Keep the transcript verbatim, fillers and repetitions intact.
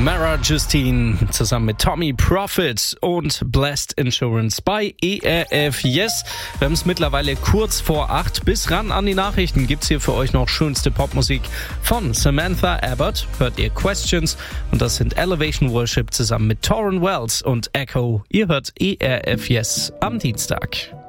Mara Justine zusammen mit Tommy Profit und Blessed Insurance bei E R F Yes. Wir haben es mittlerweile kurz vor acht. Bis ran an die Nachrichten gibt's hier für euch noch schönste Popmusik von Samantha Abbott. Hört ihr Questions und das sind Elevation Worship zusammen mit Torren Wells und Echo. Ihr hört E R F Yes am Dienstag.